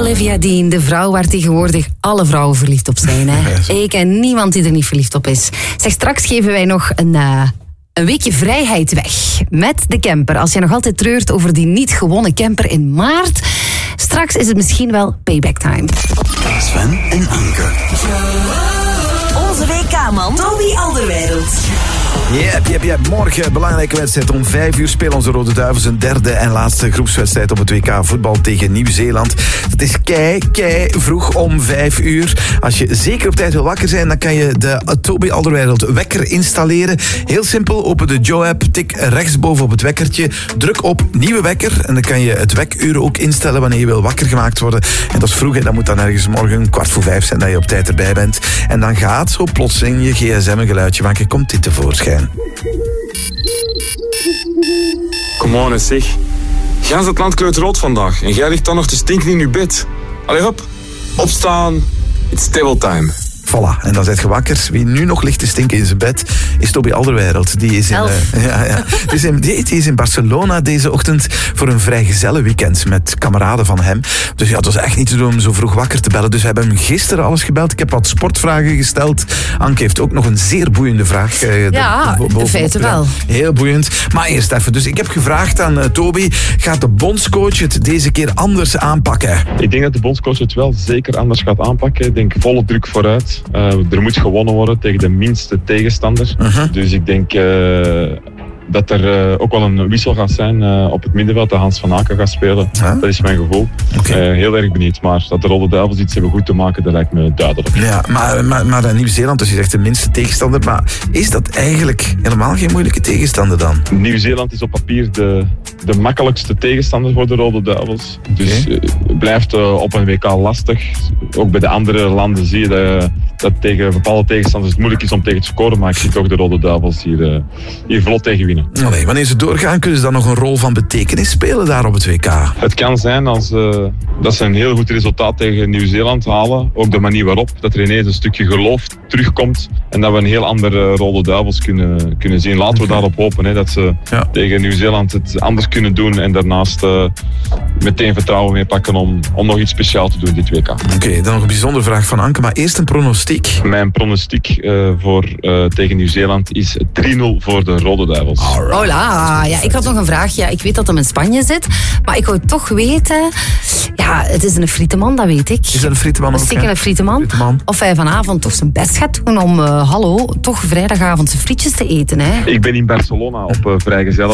Olivia Dean, de vrouw waar tegenwoordig alle vrouwen verliefd op zijn. Hè? Ik ken niemand die er niet verliefd op is. Zeg, straks geven wij nog een weekje vrijheid weg met de camper. Als je nog altijd treurt over die niet gewonnen camper in maart, straks is het misschien wel payback time. Sven en Anke. Onze WK-man Toby Alderweireld. Yep. Morgen belangrijke wedstrijd. Om 5 uur spelen onze Rode Duivels een derde en laatste groepswedstrijd op het WK voetbal tegen Nieuw-Zeeland. Het is kei vroeg om 5 uur. Als je zeker op tijd wil wakker zijn, dan kan je de Toby Alderweireld wekker installeren. Heel simpel, open de Joe-app, tik rechtsboven op het wekkertje, druk op nieuwe wekker en dan kan je het wekuur ook instellen wanneer je wil wakker gemaakt worden. En dat is vroeg, dat moet dan ergens morgen 4:45 zijn dat je op tijd erbij bent. En dan gaat zo plotseling je gsm een geluidje maken, komt dit tevoorschijn. Come on eens zeg. Gans het land kleurt rood vandaag en jij ligt dan nog te stinken in je bed. Allee hop, opstaan, it's table time. Voilà, en dan zit je wakker. Wie nu nog ligt te stinken in zijn bed, is Toby Alderweireld. Die is die is in Barcelona deze ochtend voor een vrijgezellenweekend met kameraden van hem. Dus ja, het was echt niet te doen om zo vroeg wakker te bellen. Dus we hebben hem gisteren alles gebeld. Ik heb wat sportvragen gesteld. Anke heeft ook nog een zeer boeiende vraag. In feite wel. Heel boeiend. Maar eerst even. Dus ik heb gevraagd aan Toby, gaat de bondscoach het deze keer anders aanpakken? Ik denk dat de bondscoach het wel zeker anders gaat aanpakken. Ik denk volle druk vooruit. Er moet gewonnen worden tegen de minste tegenstander. Dus ik denk dat er ook wel een wissel gaat zijn op het middenveld. Dat Hans van Aken gaat spelen. Dat is mijn gevoel. Heel erg benieuwd. Maar dat de Rode Duivels iets hebben goed te maken, dat lijkt me duidelijk. Ja, maar Nieuw-Zeeland, dus je zegt de minste tegenstander. Maar is dat eigenlijk helemaal geen moeilijke tegenstander dan? Nieuw-Zeeland is op papier de makkelijkste tegenstander voor de Rode Duivels. Dus het blijft op een WK lastig. Ook bij de andere landen zie je dat tegen bepaalde tegenstanders het moeilijk is om tegen te scoren. Maar ik zie toch de Rode Duivels hier vlot tegen winnen. Allee, wanneer ze doorgaan, kunnen ze dan nog een rol van betekenis spelen daar op het WK? Het kan zijn dat ze een heel goed resultaat tegen Nieuw-Zeeland halen. Ook de manier waarop, dat er ineens een stukje geloof terugkomt. En dat we een heel andere Rode Duivels kunnen zien. Laten we daarop hopen, dat ze tegen Nieuw-Zeeland het anders kunnen doen. En daarnaast meteen vertrouwen mee pakken om nog iets speciaals te doen dit WK. Oké, dan nog een bijzondere vraag van Anke. Maar eerst een pronostiek. Mijn pronostiek tegen Nieuw-Zeeland is 3-0 voor de Rode Duivels. Hola, ja, ik had nog een vraag. Ja, ik weet dat hem in Spanje zit, maar ik wou toch weten... Ja, het is een frieteman, dat weet ik. Is dat een frieteman ook? Zeker een frieteman. Of hij vanavond toch zijn best gaat doen om toch vrijdagavond zijn frietjes te eten. Hè? Ik ben in Barcelona op vrijgezel.